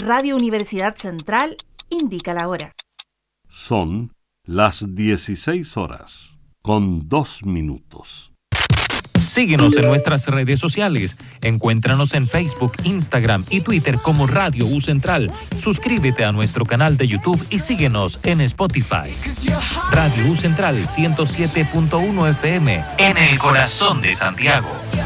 Radio Universidad Central indica la hora. Son las 16:02. Síguenos en nuestras redes sociales. Encuéntranos en Facebook, Instagram y Twitter como Radio U Central. Suscríbete a nuestro canal de YouTube y síguenos en Spotify. Radio U Central 107.1 FM en el corazón de Santiago.